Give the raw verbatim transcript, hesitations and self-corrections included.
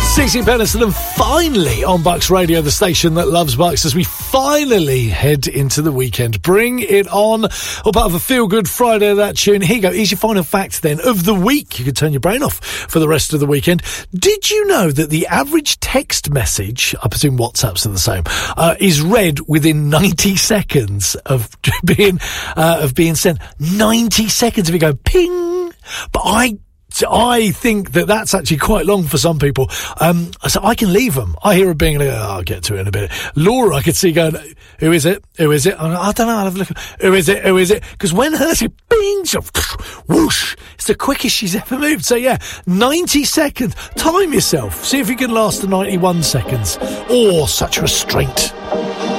Cece Peniston, and finally on Bucks Radio, the station that loves Bucks, as we finally head into the weekend. Bring it on. All part of a feel-good Friday, that tune. Here you go. Here's your final fact then of the week. You can turn your brain off for the rest of the weekend. Did you know that the average text message, I presume WhatsApp's are the same, uh, is read within ninety seconds of being uh, of being sent? ninety seconds of it go ping. But I I think that that's actually quite long for some people. Um, so I can leave them. I hear a bing and I go, oh, I'll get to it in a bit. Laura, I could see going, who is it? Who is it? I'm like, I don't know. I'll have a look. Who is it? Who is it? Because when hers it bing, so whoosh, it's the quickest she's ever moved. So yeah, ninety seconds. Time yourself. See if you can last the ninety-one seconds. Oh, such restraint.